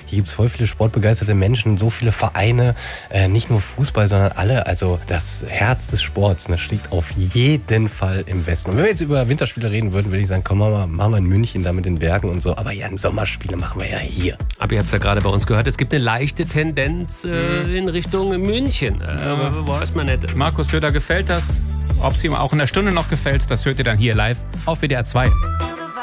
Hier gibt es voll viele sportbegeisterte Menschen, so viele Vereine, nicht nur Fußball, sondern alle. Also das Herz des Sports, das schlägt auf jeden Fall im Westen. Und wenn wir jetzt über Winterspiele reden würden, würde ich sagen, komm, machen wir in München da mit den Bergen und so. Aber ja, Sommerspiele machen wir ja hier. Aber ihr habt es ja gerade bei uns gehört, es gibt eine leichte Tendenz in Richtung München. Weiß man nicht. Markus Söder gefällt das. Ob es ihm auch in der Stunde noch gefällt, das hört ihr dann hier live auf WDR 2.